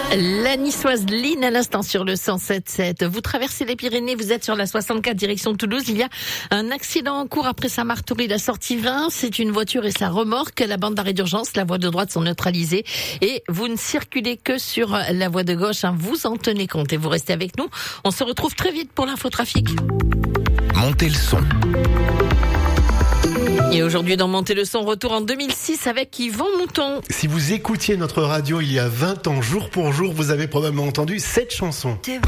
La niçoise Lynn à l'instant sur le 107.7. Vous traversez les Pyrénées, vous êtes sur la 64 direction Toulouse. Il y a un accident en cours après Saint-Martory, la sortie 20. C'est une voiture et sa remorque. La bande d'arrêt d'urgence, la voie de droite sont neutralisées. Et vous ne circulez que sur la voie de gauche. Vous en tenez compte et vous restez avec nous. On se retrouve très vite pour l'infotrafic. Montez le son. Et aujourd'hui dans Montez le son, retour en 2006 avec Yvan Mouton. Si vous écoutiez notre radio il y a 20 ans, jour pour jour, vous avez probablement entendu cette chanson.